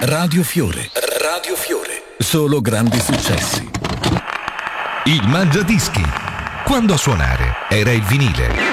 Radio Fiore. Radio Fiore. Solo grandi successi. Il Mangiadischi. Quando a suonare era il vinile.